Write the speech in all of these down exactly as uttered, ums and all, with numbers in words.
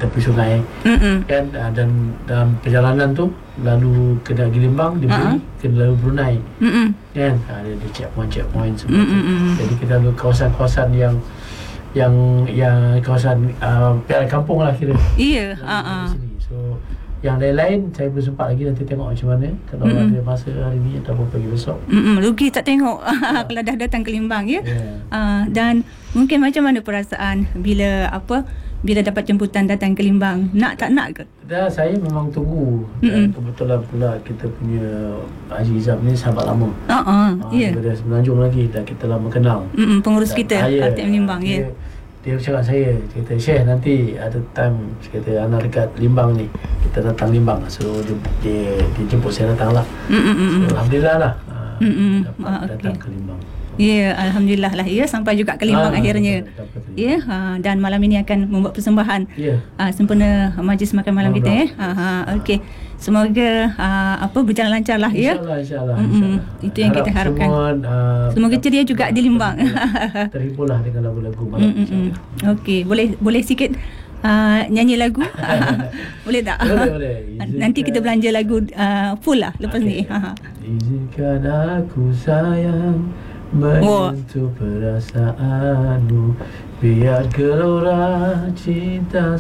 tepi sungai. Mm-mm. Kan uh, dan dalam perjalanan tu lalu kena Gilimbang, dia uh-huh. kena lalu Brunei. Mm-mm. Kan ada uh, checkpoint-checkpoint semua. Mm-mm. Jadi kita lalu kawasan-kawasan yang yang yang kawasan uh, piala kampung lah kira. Iya, yeah. uh-uh. So yang lain-lain saya belum sempat lagi, nanti tengok macam mana kalau mm-hmm. ada masa hari ni ataupun pagi besok. Mm-mm. Rugi tak tengok yeah. kalau dah datang ke Limbang ya. Yeah. Uh, dan mungkin macam mana perasaan bila apa bila dapat jemputan datang ke Limbang? Nak tak nak ke? Dah, saya memang tunggu. Dan kebetulan pula kita punya Haji Izam ni sahabat lama. Uh-uh. Uh, yeah. Daripada Semenanjung lagi, dah kita lama kenal. Mm-mm. Pengurus dan kita R R T M Limbang ya. Dia, dia cakap saya, dia kata, Syekh nanti ada time, dia kata anak dekat Limbang ni, kita datang Limbang. So dia, dia, dia jemput saya datang lah. So, Alhamdulillah lah uh, dapat uh, datang okay. ke Limbang. Ya, Alhamdulillah lah ya, sampai juga ke Limbang ah, akhirnya. Ya, ha, dan malam ini akan membuat persembahan yeah. ha, sempena majlis makan malam kita ya. Ha, ha, okey. Semoga ha, apa berjalan lancar lah ya. InsyaAllah, insyaAllah. insyaAllah. Itu yang kita harapkan. Semua, uh, Semoga ceria juga di Limbang. Terhiburlah dengan lagu-lagu malam. Okey, boleh boleh sikit Uh, nyanyi lagu boleh tak? Boleh, boleh. Nanti kita belanja lagu uh, full lah lepas okay. ni. Izinkan aku sayang menyentuh oh. perasaanmu, biar gelora cinta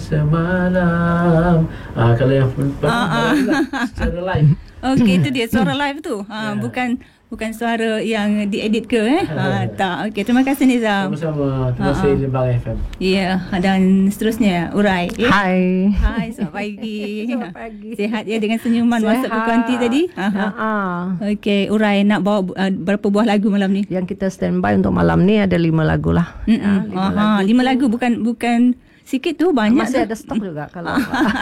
semalam. Ah, kalau yang uh, uh. secara live. Okey, itu dia suara live tu. Ha, yeah. bukan bukan suara yang diedit ke eh? Ha, tak. Okey, terima kasih Nizam. Sama-sama. Terima kasih uh-huh. Limbang F M. Ya, yeah. dan seterusnya Urai. Yeah. Hai. Hai, selamat pagi. Selamat pagi. Sihat ya dengan senyuman Sehat. Masuk ke kanti tadi? Ha. Uh-huh. Okey, Urai nak bawa uh, berapa buah lagu malam ni? Yang kita standby untuk malam ni ada lima lagu lah. Ha, lima, uh-huh. lagu lima lagu bukan bukan sikit tu, banyak. Masih ada stok juga kalau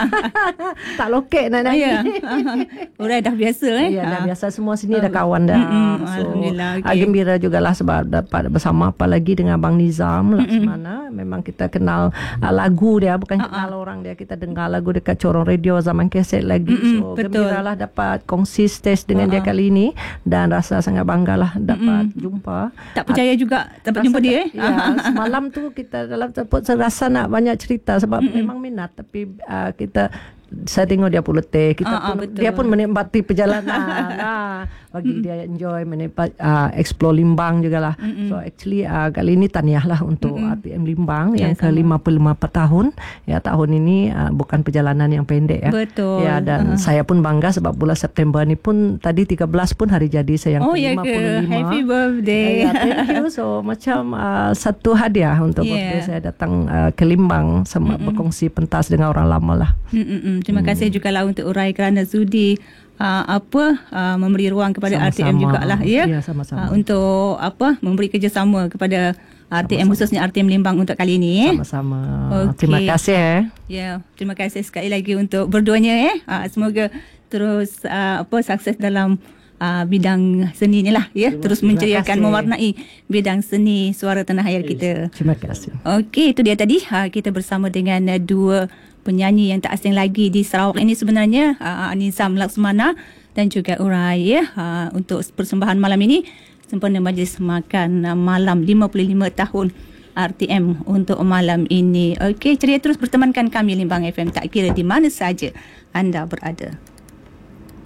tak lokek nak nyanyi. Ya. Urai dah biasa eh. Ya, dah biasa, semua sini dah kawan dah. Mm-hmm. So, Alhamdulillah. Okay. Gembira jugalah sebab dapat bersama, apalagi dengan Abang Nizam Laksmana. Mm-hmm. Memang kita kenal uh, lagu dia, bukan uh-uh. kenal orang dia. Kita dengar lagu dekat corong radio zaman kaset lagi. Mm-hmm. So betul. Gembiralah dapat kongsi stage dengan uh-uh. dia kali ini, dan rasa sangat banggalah dapat mm-hmm. jumpa. Tak percaya uh, juga dapat jumpa dia eh. Ya, semalam tu kita dalam tempat serasa nak banyak cerita sebab mm-hmm. memang minat, tapi uh, kita saya tengok dia pun letih, kita uh, pun, uh, dia pun menikmati perjalanan. Nah, bagi mm-hmm. dia enjoy menikmati uh, explore Limbang jugalah. Mm-hmm. So actually uh, kali ini tahniah lah untuk mm-hmm. R T M Limbang yang ya, ke lima puluh lima tahun. Ya, tahun ini uh, bukan perjalanan yang pendek ya. Betul. Ya, dan uh. saya pun bangga sebab bulan September ni pun tadi tiga belas pun hari jadi saya yang oh, ke lima puluh lima. Ya, happy birthday. Ya, thank you. So macam uh, satu hadiah untuk yeah. birthday saya datang uh, ke Limbang sama mm-hmm. berkongsi pentas dengan orang lama lah. Mm-mm. Terima kasih hmm. juga lah untuk Urai kerana sudi uh, apa uh, memberi ruang kepada sama-sama. R T M jugalah ya, ya sama-sama. Uh, untuk apa memberi kerjasama kepada R T M, sama-sama. Khususnya R T M Limbang untuk kali ini eh. Sama-sama. Okay. Terima kasih eh. Ya, terima kasih sekali lagi untuk berduanya eh. Uh, semoga terus uh, apa sukses dalam Uh, bidang seni ni lah ya, terima, terus menceriakan, mewarnai bidang seni suara tanah air kita. Terima kasih. Okey, itu dia tadi uh, kita bersama dengan uh, dua penyanyi yang tak asing lagi di Sarawak ini sebenarnya, uh, Nizam Laksmana dan juga Urai ya, uh, untuk persembahan malam ini sempena majlis makan uh, malam lima puluh lima tahun R T M untuk malam ini. Okey, ceria terus bertemankan kami Limbang F M, tak kira di mana saja anda berada.